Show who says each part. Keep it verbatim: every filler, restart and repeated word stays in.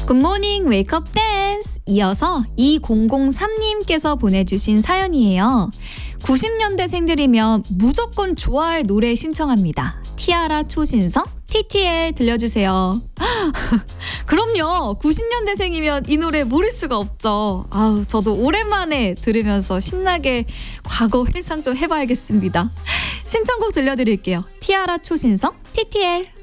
Speaker 1: 굿모닝 웨이크업 댄스. 이어서 이공공삼님께서 보내주신 사연이에요. 구십 년대생들이면 무조건 좋아할 노래 신청합니다. 티아라 초신성 티티엘 들려주세요. 그럼요. 구십 년대생이면 이 노래 모를 수가 없죠. 아우, 저도 오랜만에 들으면서 신나게 과거 회상 좀 해봐야겠습니다. 신청곡 들려드릴게요. 티아라 초신성 티티엘.